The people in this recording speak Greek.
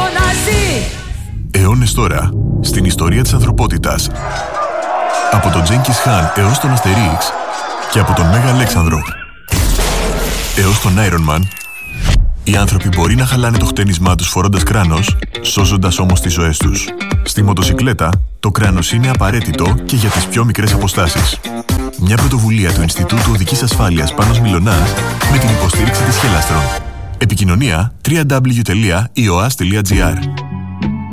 φωνάζει. Αιώνες τώρα, στην ιστορία της ανθρωπότητας. Από τον Τζένκις Χάν έως τον Αστερίξ και από τον Μέγα Αλέξανδρο έως τον Iron Man, οι άνθρωποι μπορεί να χαλάνε το χτένισμά τους φορώντας κράνος, σώζοντας όμως τις ζωές τους. Στη μοτοσικλέτα, το κράνος είναι απαραίτητο και για τις πιο μικρές αποστάσεις. Μια πρωτοβουλία του Ινστιτούτου Οδικής Ασφάλειας Πάνος Μιλωνάς με την υποστήριξη της Χελάστρον. Επικοινωνία www.eoas.gr